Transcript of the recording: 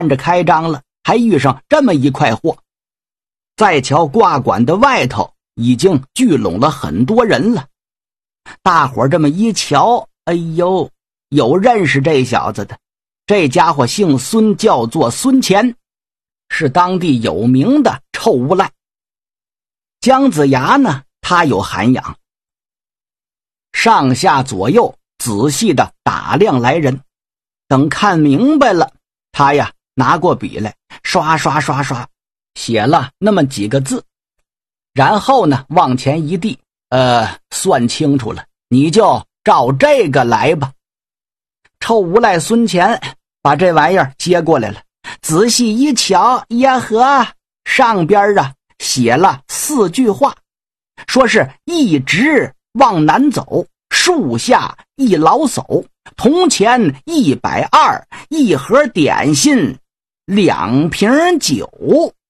着开张了，还遇上这么一块货。再瞧挂馆的外头已经聚拢了很多人了。大伙这么一瞧，哎呦，有认识这小子的，这家伙姓孙，叫做孙乾，是当地有名的臭无赖。姜子牙呢，他有涵养，上下左右仔细的打量来人，等看明白了，他呀拿过笔来，刷刷刷刷写了那么几个字，然后呢往前一递，算清楚了，你就照这个来吧。臭无赖孙乾把这玩意儿接过来了，仔细一瞧，呀呵，上边啊写了4句话，说是一直往南走，树下一老叟，铜钱120，一盒点心，2瓶酒。